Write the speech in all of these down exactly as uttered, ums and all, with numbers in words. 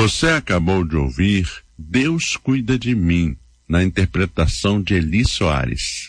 Você acabou de ouvir Deus Cuida de Mim, na interpretação de Eli Soares.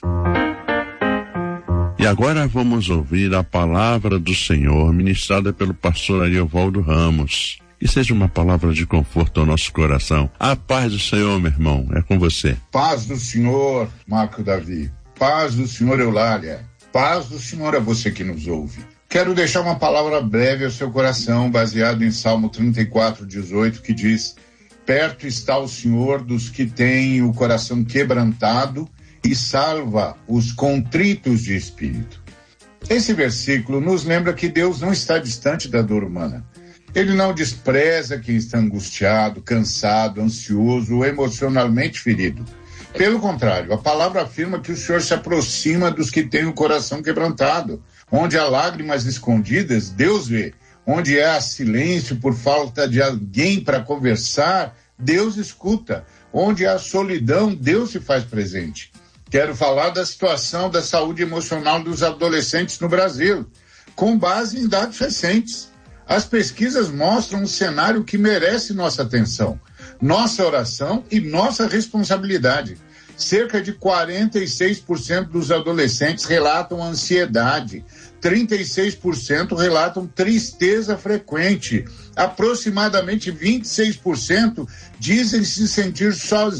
E agora vamos ouvir a palavra do Senhor, ministrada pelo pastor Ariovaldo Ramos. Que seja uma palavra de conforto ao nosso coração. A paz do Senhor, meu irmão, é com você. Paz do Senhor, Marco Davi. Paz do Senhor, Eulália. Paz do Senhor a você que nos ouve. Quero deixar uma palavra breve ao seu coração, baseado em Salmo trinta e quatro, dezoito, que diz: perto está o Senhor dos que têm o coração quebrantado e salva os contritos de espírito. Esse versículo nos lembra que Deus não está distante da dor humana. Ele não despreza quem está angustiado, cansado, ansioso ou emocionalmente ferido. Pelo contrário, a palavra afirma que o Senhor se aproxima dos que têm o coração quebrantado. Onde há lágrimas escondidas, Deus vê. Onde há silêncio por falta de alguém para conversar, Deus escuta. Onde há solidão, Deus se faz presente. Quero falar da situação da saúde emocional dos adolescentes no Brasil, com base em dados recentes. As pesquisas mostram um cenário que merece nossa atenção, nossa oração e nossa responsabilidade. Cerca de quarenta e seis por cento dos adolescentes relatam ansiedade, trinta e seis por cento relatam tristeza frequente, aproximadamente vinte e seis por cento dizem se sentir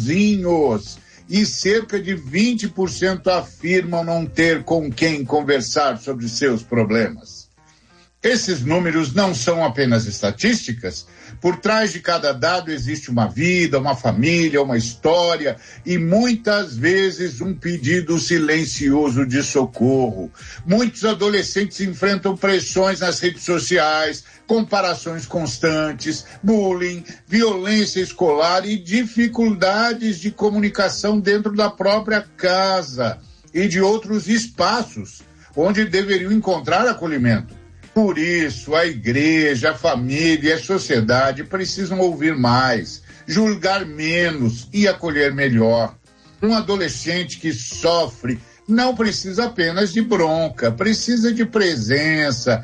sozinhos e cerca de vinte por cento afirmam não ter com quem conversar sobre seus problemas. Esses números não são apenas estatísticas. Por trás de cada dado existe uma vida, uma família, uma história e muitas vezes um pedido silencioso de socorro. Muitos adolescentes enfrentam pressões nas redes sociais, comparações constantes, bullying, violência escolar e dificuldades de comunicação dentro da própria casa e de outros espaços onde deveriam encontrar acolhimento. Por isso, a igreja, a família e a sociedade precisam ouvir mais, julgar menos e acolher melhor. Um adolescente que sofre não precisa apenas de bronca, precisa de presença,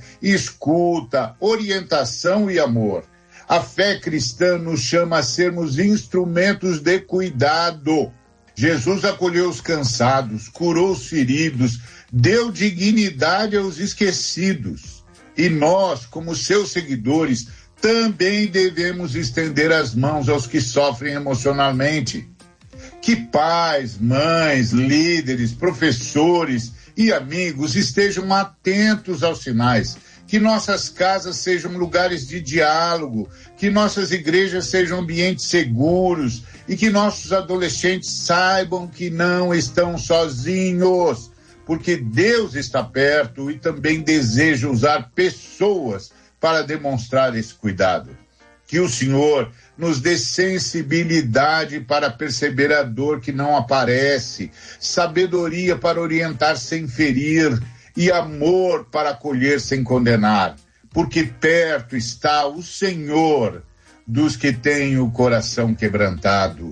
escuta, orientação e amor. A fé cristã nos chama a sermos instrumentos de cuidado. Jesus acolheu os cansados, curou os feridos, deu dignidade aos esquecidos. E nós, como seus seguidores, também devemos estender as mãos aos que sofrem emocionalmente. Que pais, mães, líderes, professores e amigos estejam atentos aos sinais. Que nossas casas sejam lugares de diálogo, que nossas igrejas sejam ambientes seguros e que nossos adolescentes saibam que não estão sozinhos. Porque Deus está perto e também deseja usar pessoas para demonstrar esse cuidado. Que o Senhor nos dê sensibilidade para perceber a dor que não aparece, sabedoria para orientar sem ferir e amor para acolher sem condenar. Porque perto está o Senhor dos que têm o coração quebrantado.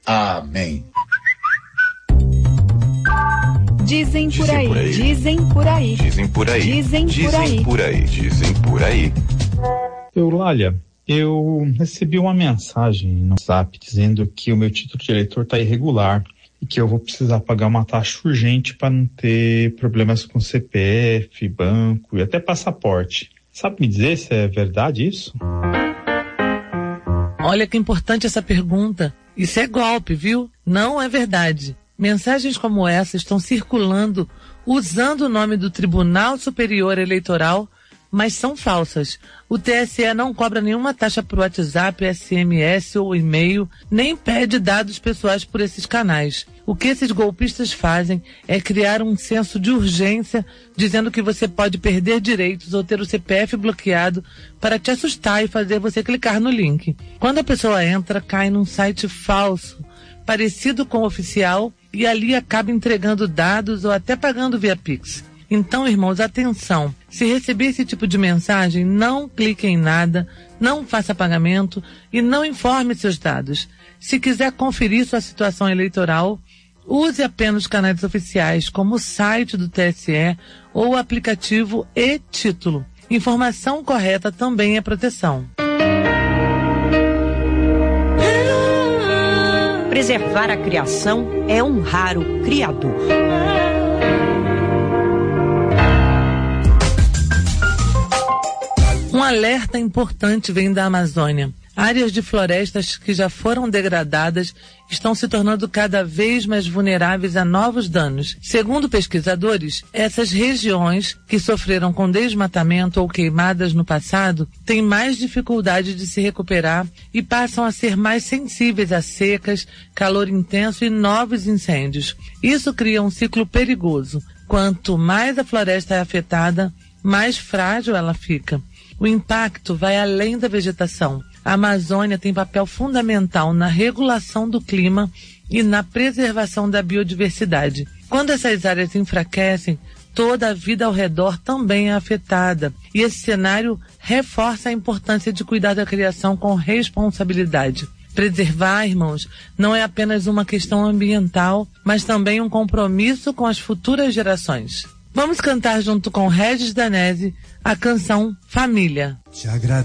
Amém. Dizem por aí, dizem por aí, dizem por aí, dizem por aí, dizem por aí, dizem por aí. Eulália, eu recebi uma mensagem no WhatsApp dizendo que o meu título de eleitor está irregular e que eu vou precisar pagar uma taxa urgente para não ter problemas com C P F, banco e até passaporte. Sabe me dizer se é verdade isso? Olha que importante essa pergunta. Isso é golpe, viu? Não é verdade. Mensagens como essa estão circulando usando o nome do Tribunal Superior Eleitoral, mas são falsas. O T S E não cobra nenhuma taxa por WhatsApp, S M S ou e-mail, nem pede dados pessoais por esses canais. O que esses golpistas fazem é criar um senso de urgência, dizendo que você pode perder direitos ou ter o C P F bloqueado para te assustar e fazer você clicar no link. Quando a pessoa entra, cai num site falso, parecido com o oficial, e ali acaba entregando dados ou até pagando via Pix. Então, irmãos, atenção. Se receber esse tipo de mensagem, não clique em nada, não faça pagamento e não informe seus dados. Se quiser conferir sua situação eleitoral, use apenas canais oficiais, como o site do T S E ou o aplicativo e-Título. Informação correta também é proteção. Preservar a criação é honrar o Criador. Um alerta importante vem da Amazônia. Áreas de florestas que já foram degradadas estão se tornando cada vez mais vulneráveis a novos danos. Segundo pesquisadores, essas regiões que sofreram com desmatamento ou queimadas no passado têm mais dificuldade de se recuperar e passam a ser mais sensíveis a secas, calor intenso e novos incêndios. Isso cria um ciclo perigoso. Quanto mais a floresta é afetada, mais frágil ela fica. O impacto vai além da vegetação. A Amazônia tem papel fundamental na regulação do clima e na preservação da biodiversidade. Quando essas áreas enfraquecem, toda a vida ao redor também é afetada. E esse cenário reforça a importância de cuidar da criação com responsabilidade. Preservar, irmãos, não é apenas uma questão ambiental, mas também um compromisso com as futuras gerações. Vamos cantar junto com Regis Danese a canção Família. Te agradeço.